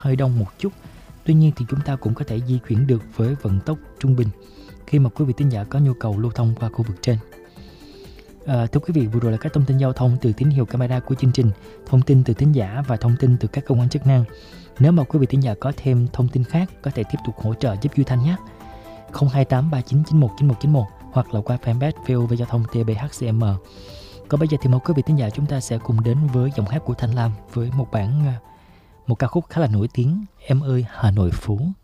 hơi đông một chút. Tuy nhiên thì chúng ta cũng có thể di chuyển được với vận tốc trung bình khi mà quý vị thính giả có nhu cầu lưu thông qua khu vực trên. Thưa quý vị, vừa rồi là các thông tin giao thông từ tín hiệu camera của chương trình, thông tin từ thính giả và thông tin từ các cơ quan chức năng. Nếu mà quý vị thính giả có thêm thông tin khác, có thể tiếp tục hỗ trợ giúp Duy Thanh nhé. 02839919191 hoặc là qua fanpage VOV Giao thông TBHCM. Còn bây giờ thì mời quý vị thính giả chúng ta sẽ cùng đến với giọng hát của Thanh Lam với một ca khúc khá là nổi tiếng, Em ơi Hà Nội phố.